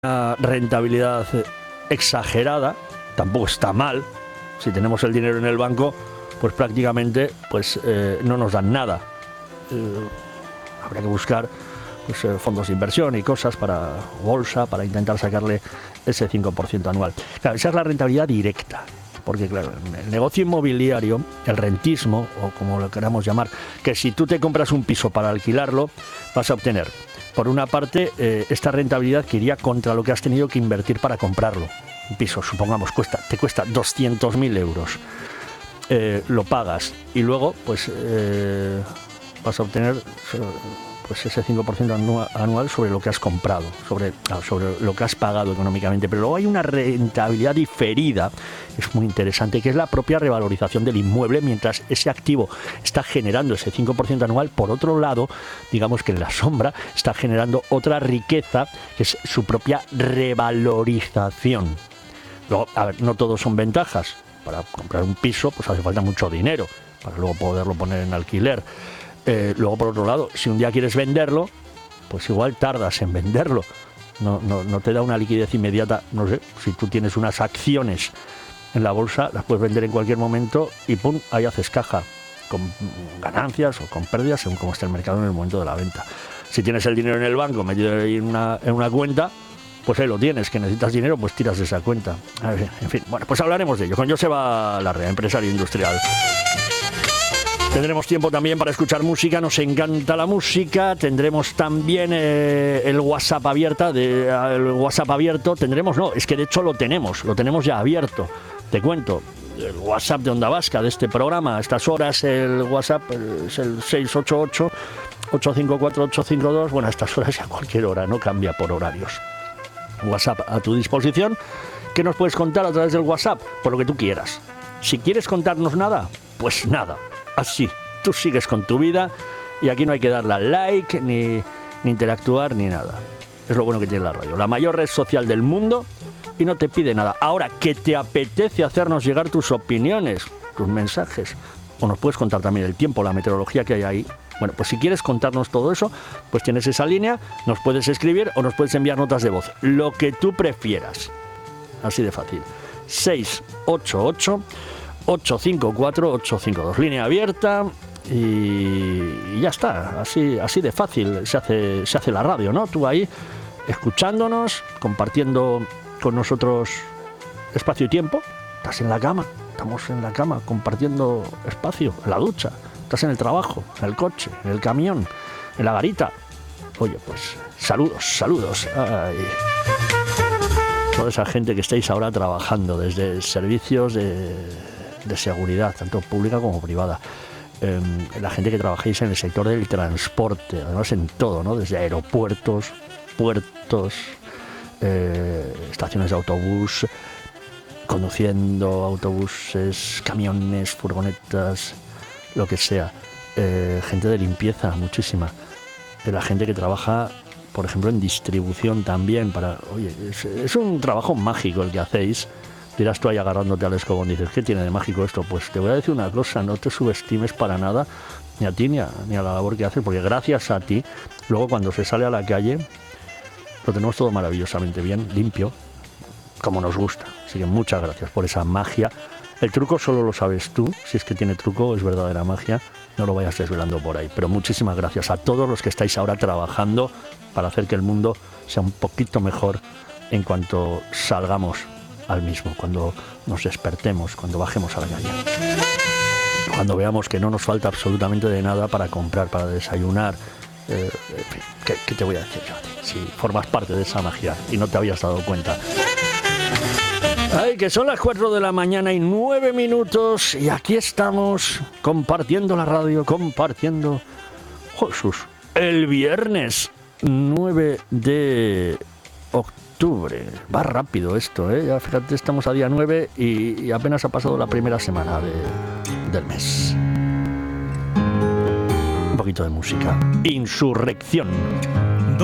una rentabilidad exagerada, tampoco está mal. Si tenemos el dinero en el banco, pues prácticamente no nos dan nada. Habrá que buscar fondos de inversión y cosas para bolsa, para intentar sacarle ese 5% anual. Claro, esa es la rentabilidad directa. Porque claro, el negocio inmobiliario, el rentismo, o como lo queramos llamar, que si tú te compras un piso para alquilarlo, vas a obtener, por una parte, esta rentabilidad que iría contra lo que has tenido que invertir para comprarlo. Un piso, supongamos, te cuesta 200.000 euros. Lo pagas y luego vas a obtener ese 5% anual sobre lo que has comprado, sobre lo que has pagado económicamente. Pero luego hay una rentabilidad diferida, es muy interesante, que es la propia revalorización del inmueble mientras ese activo está generando ese 5% anual. Por otro lado, digamos que en la sombra está generando otra riqueza, que es su propia revalorización. Luego, a ver, no todos son ventajas. Para comprar un piso pues hace falta mucho dinero para luego poderlo poner en alquiler. Luego, por otro lado, si un día quieres venderlo, pues igual tardas en venderlo. No te da una liquidez inmediata. No sé, si tú tienes unas acciones en la bolsa, las puedes vender en cualquier momento y ¡pum!, ahí haces caja, con ganancias o con pérdidas, según cómo esté el mercado en el momento de la venta. Si tienes el dinero en el banco metido ahí en una cuenta, pues ahí lo tienes. Que necesitas dinero, pues tiras de esa cuenta. En fin, bueno, pues hablaremos de ello con Joseba Larrea, empresario industrial. Tendremos tiempo también para escuchar música, nos encanta la música. Tendremos también el WhatsApp abierto. Es que de hecho lo tenemos ya abierto. Te cuento, el WhatsApp de Onda Vasca de este programa, a estas horas el WhatsApp es el 688-854-852. Bueno, a estas horas y a cualquier hora, no cambia por horarios. WhatsApp a tu disposición. ¿Qué nos puedes contar a través del WhatsApp? Por lo que tú quieras. Si quieres contarnos nada, pues nada. Así, tú sigues con tu vida y aquí no hay que darle al like, ni interactuar, ni nada. Es lo bueno que tiene la radio. La mayor red social del mundo y no te pide nada. Ahora, que te apetece hacernos llegar tus opiniones, tus mensajes, o nos puedes contar también el tiempo, la meteorología que hay ahí. Bueno, pues si quieres contarnos todo eso, pues tienes esa línea, nos puedes escribir o nos puedes enviar notas de voz. Lo que tú prefieras. Así de fácil. 688-854-852, línea abierta y ya está, así de fácil se hace la radio, ¿no? Tú ahí escuchándonos, compartiendo con nosotros espacio y tiempo. Estás en la cama, estamos en la cama compartiendo espacio, en la ducha, estás en el trabajo, en el coche, en el camión, en la garita. Oye, pues saludos. Ay. Toda esa gente que estáis ahora trabajando desde servicios de seguridad, tanto pública como privada. La gente que trabajáis en el sector del transporte, además en todo, ¿no? Desde aeropuertos, puertos, estaciones de autobús, conduciendo autobuses, camiones, furgonetas, lo que sea. Gente de limpieza, muchísima. De la gente que trabaja, por ejemplo, en distribución también. Oye, es un trabajo mágico el que hacéis. Dirás tú ahí agarrándote al escobón, dices, ¿qué tiene de mágico esto? Pues te voy a decir una cosa, no te subestimes para nada, ni a ti ni a la labor que haces, porque gracias a ti, luego cuando se sale a la calle, lo tenemos todo maravillosamente bien, limpio, como nos gusta. Así que muchas gracias por esa magia. El truco solo lo sabes tú, si es que tiene truco, es verdadera magia, no lo vayas desvelando por ahí. Pero muchísimas gracias a todos los que estáis ahora trabajando para hacer que el mundo sea un poquito mejor en cuanto salgamos al mismo, cuando nos despertemos, cuando bajemos a la calle, cuando veamos que no nos falta absolutamente de nada para comprar, para desayunar. En fin, ¿qué te voy a decir yo a ti? Si formas parte de esa magia y no te habías dado cuenta. Ay, que son las 4 de la mañana y 9 minutos y aquí estamos compartiendo la radio, compartiendo Jesús, el viernes 9 de octubre. Va rápido esto, ¿eh? Ya fíjate, estamos a día 9 y apenas ha pasado la primera semana del mes. Un poquito de música. Insurrección.